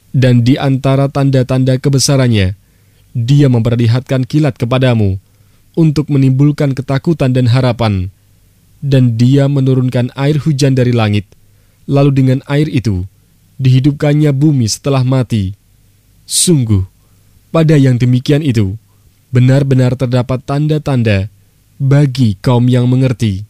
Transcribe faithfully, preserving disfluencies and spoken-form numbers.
Dan di antara tanda-tanda kebesarannya, Dia memperlihatkan kilat kepadamu untuk menimbulkan ketakutan dan harapan. Dan Dia menurunkan air hujan dari langit, lalu dengan air itu dihidupkannya bumi setelah mati. Sungguh, pada yang demikian itu benar-benar terdapat tanda-tanda bagi kaum yang mengerti.